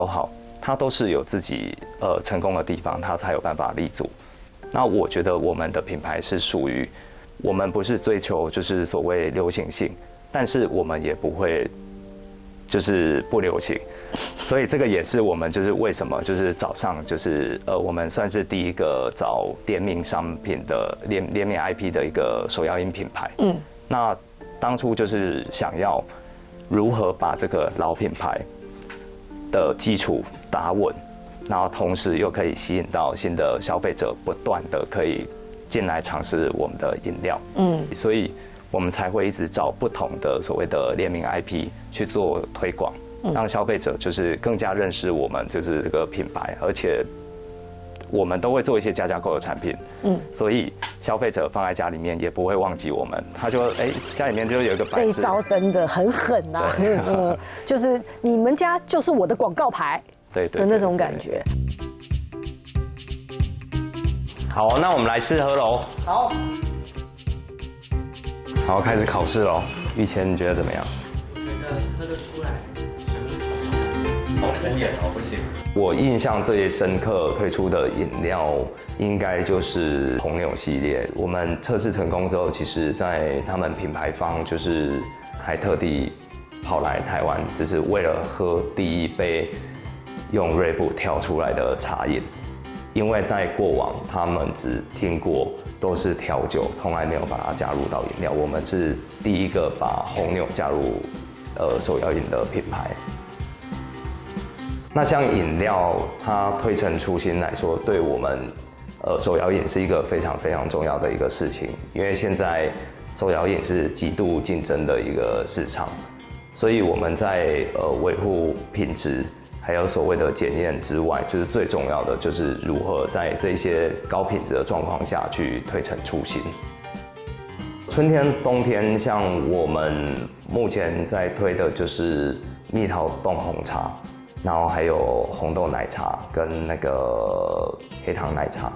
都好，它都是有自己成功的地方，它才有办法立足。那我觉得我们的品牌是属于，我们不是追求就是所谓流行性，但是我们也不会就是不流行，所以这个也是我们就是为什么就是早上就是我们算是第一个找联名商品的联名 IP 的一个手摇饮品牌。那当初就是想要如何把这个老品牌的基础打稳，然后同时又可以吸引到新的消费者，不断的可以进来尝试我们的饮料。所以我们才会一直找不同的所谓的联名 IP 去做推广，让消费者就是更加认识我们就是这个品牌，而且我们都会做一些加购的产品，所以消费者放在家里面也不会忘记我们，他就家里面就有一个摆设。 这一招真的很狠啊！就是你们家就是我的广告牌， 对的那种感觉。 好，那我们来试喝喽。好，开始考试喽。玉谦，你觉得怎么样？ 我觉得喝得出来神秘口。好敷衍哦，不行。 我印象最深刻推出的饮料应该就是红牛系列。我们测试成功之后，其实在他们品牌方就是还特地跑来台湾，只是为了喝第一杯用瑞布调出来的茶饮。因为在过往他们只听过都是调酒，从来没有把它加入到饮料。我们是第一个把红牛加入手摇饮的品牌。那像饮料，它推陈出新来说，对我们手摇饮是一个非常非常重要的一个事情，因为现在手摇饮是极度竞争的一个市场，所以我们在维护品质。还有所谓的检验之外，就是最重要的就是如何在这些高品质的状况下去推陈出新。春天、冬天，像我们目前在推的就是蜜桃冻红茶，然后还有红豆奶茶跟那个黑糖奶茶。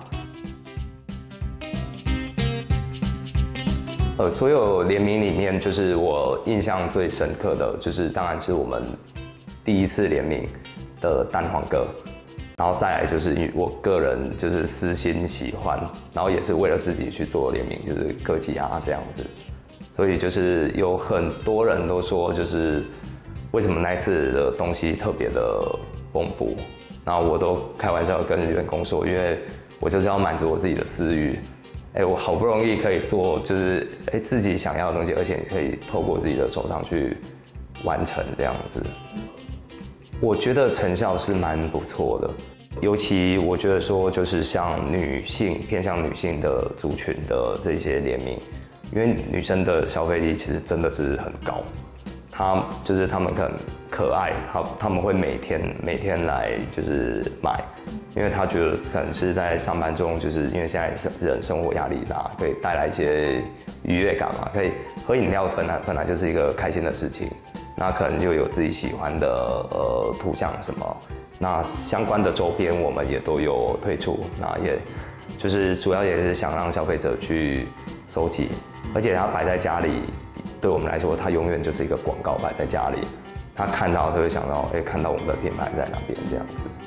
所有联名里面，就是我印象最深刻的就是当然是我们第一次联名的蛋黄哥，然后再来就是我个人就是私心喜欢，然后也是为了自己去做联名，就是哥吉拉这样子。所以就是有很多人都说，就是为什么那一次的东西特别的丰富，然后我都开玩笑跟员工说，因为我就是要满足我自己的私欲。我好不容易可以做，就是自己想要的东西，而且可以透过自己的手上去完成这样子。我觉得成效是蛮不错的，尤其我觉得说就是像偏向女性的族群的这些联名，因为女生的消费力其实真的是很高，他们很可爱，他们会每天来就是买，因为他觉得可能是在上班中，就是因为现在人生活压力大，可以带来一些愉悦感嘛，可以喝饮料本来就是一个开心的事情。那可能就有自己喜欢的图像什么，那相关的周边我们也都有推出，那也就是主要也是想让消费者去收集，而且它摆在家里，对我们来说它永远就是一个广告摆在家里，他看到就会想到看到我们的品牌在那边这样子。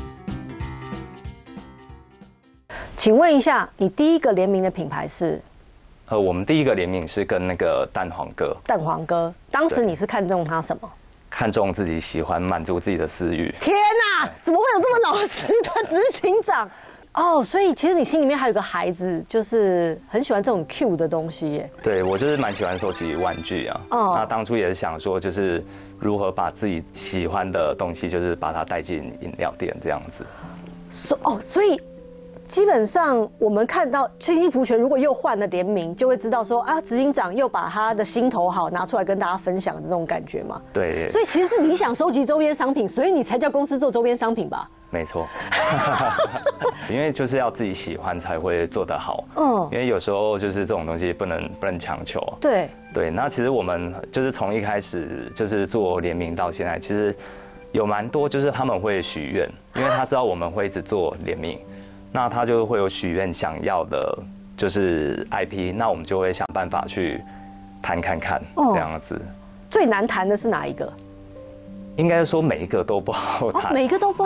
请问一下，你第一个联名的品牌是？ 我们第一个联名是跟那个蛋黄哥。蛋黄哥，当时你是看中他什么？ 看中自己喜欢，满足自己的私欲。 天哪，怎么会有这么老实的执行长？所以其实你心里面还有个孩子，就是很喜欢这种 Q 的东西耶。 对，我就是蛮喜欢收集玩具啊。那当初也是想说，就是如何把自己喜欢的东西，就是把它带进饮料店这样子。 所以。基本上，我们看到清新福泉如果又换了联名，就会知道说执行长又把他的心头好拿出来跟大家分享的那种感觉嘛。 对。 所以其实是你想收集周边商品，所以你才叫公司做周边商品吧？ 没错。因为就是要自己喜欢才会做得好。因为有时候就是这种东西不能强求。 对。 对，那其实我们就是从一开始就是做联名到现在，其实有蛮多就是他们会许愿，因为他知道我们会一直做联名。那他就会有许愿想要的，就是 IP， 那我们就会想办法去谈看看这样子。 最难谈的是哪一个？ 应该说每一个都不好谈， 每一个都不